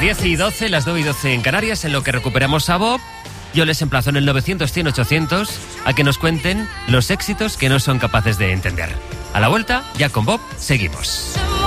10 y 12, las 9 y 12 en Canarias, en lo que recuperamos a Bob. Yo les emplazo en el 900-100-800 a que nos cuenten los éxitos que no son capaces de entender. A la vuelta, ya con Bob, seguimos.